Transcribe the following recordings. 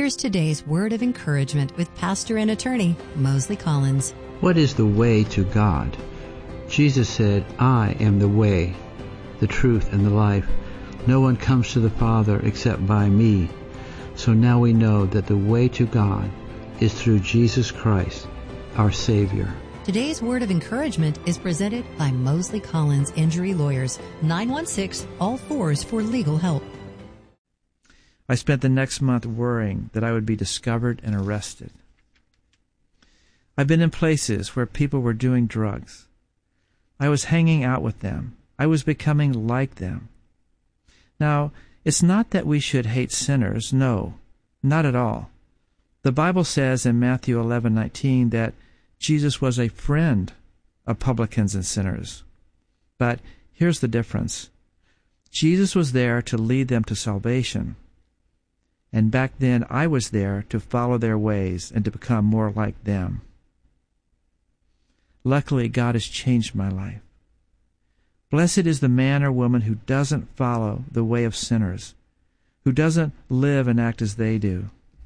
Here's today's word of encouragement with pastor and attorney Mosley Collins. What is the way to God? Jesus said, "I am the way, the truth, and the life. No one comes to the Father except by me." So now we know that the way to God is through Jesus Christ, our Savior. Today's word of encouragement is presented by Mosley Collins Injury Lawyers, 916-ALL-4s for legal help. I spent the next month worrying that I would be discovered and arrested. I've been in places where people were doing drugs. I was hanging out with them. I was becoming like them. Now, it's not that we should hate sinners. No, not at all. The Bible says in Matthew 11:19 that Jesus was a friend of publicans and sinners. But here's the difference. Jesus was there to lead them to salvation. And back then, I was there to follow their ways and to become more like them. Luckily, God has changed my life. Blessed is the man or woman who doesn't follow the way of sinners, who doesn't live and act as they do.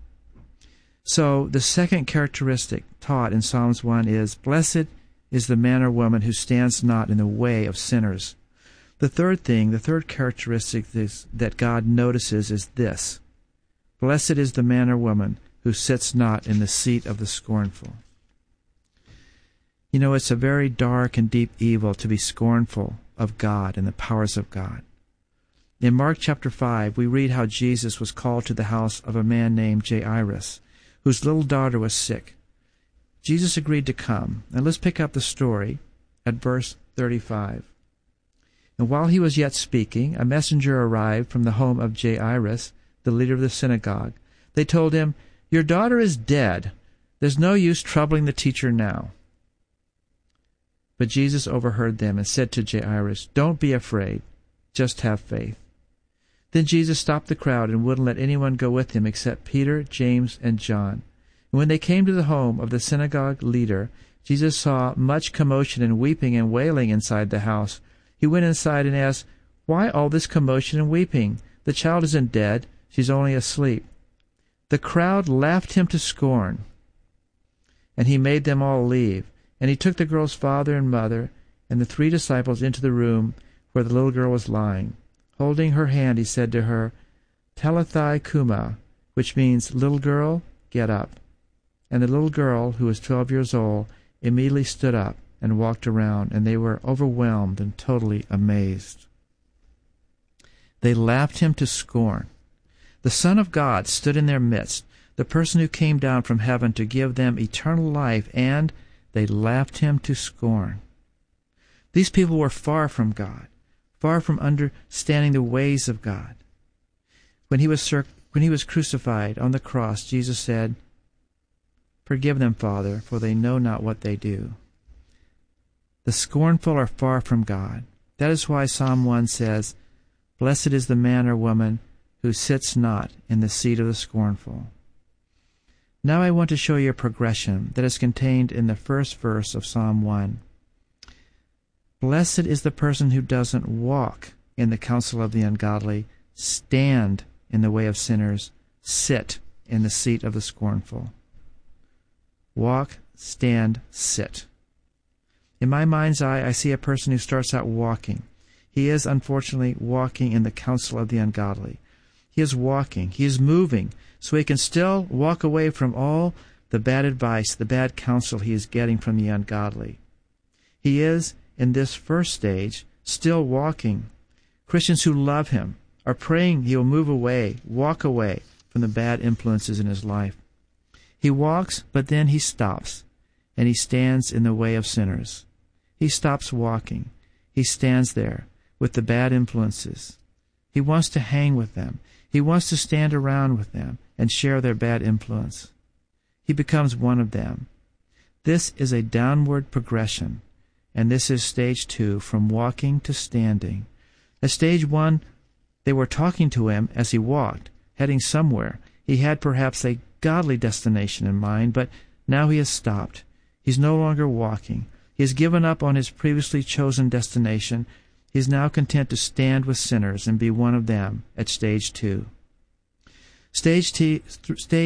So, the second characteristic taught in Psalms 1 is, blessed is the man or woman who stands not in the way of sinners. The third characteristic that God notices is this: blessed is the man or woman who sits not in the seat of the scornful. You know, it's a very dark and deep evil to be scornful of God and the powers of God. In Mark chapter 5, we read how Jesus was called to the house of a man named Jairus, whose little daughter was sick. Jesus agreed to come. And let's pick up the story at verse 35. And while he was yet speaking, a messenger arrived from the home of Jairus, the leader of the synagogue. They told him, "Your daughter is dead. There's no use troubling the teacher now." But Jesus overheard them and said to Jairus, "Don't be afraid, just have faith." Then Jesus stopped the crowd and wouldn't let anyone go with him except Peter, James, and John. And when they came to the home of the synagogue leader, Jesus saw much commotion and weeping and wailing inside the house. He went inside and asked, "Why all this commotion and weeping? The child isn't dead. She's only asleep." The crowd laughed him to scorn, and he made them all leave. And he took the girl's father and mother and the 3 disciples into the room where the little girl was lying. Holding her hand, he said to her, "Talitha cumi," which means, "Little girl, get up." And the little girl, who was 12 years old, immediately stood up and walked around, and they were overwhelmed and totally amazed. They laughed him to scorn. The Son of God stood in their midst, the person who came down from heaven to give them eternal life, and they laughed him to scorn. These people were far from God, far from understanding the ways of God. When he was crucified on the cross, Jesus said, "Forgive them, Father, for they know not what they do." The scornful are far from God. That is why Psalm 1 says, "Blessed is the man or woman who sits not in the seat of the scornful." Now I want to show you a progression that is contained in the first verse of Psalm 1. Blessed is the person who doesn't walk in the counsel of the ungodly, stand in the way of sinners, sit in the seat of the scornful. Walk, stand, sit. In my mind's eye, I see a person who starts out walking. He is, unfortunately, walking in the counsel of the ungodly. He is walking, he is moving, so he can still walk away from all the bad advice, the bad counsel he is getting from the ungodly. He is, in this first stage, still walking. Christians who love him are praying he will move away, walk away from the bad influences in his life. He walks, but then he stops, and he stands in the way of sinners. He stops walking. He stands there with the bad influences. He wants to hang with them. He wants to stand around with them and share their bad influence. He becomes one of them. This is a downward progression, and this is stage 2, from walking to standing. At stage 1, they were talking to him as he walked, heading somewhere. He had perhaps a godly destination in mind, but now he has stopped. He's no longer walking. He has given up on his previously chosen destination. He is now content to stand with sinners and be one of them at stage 2. Stage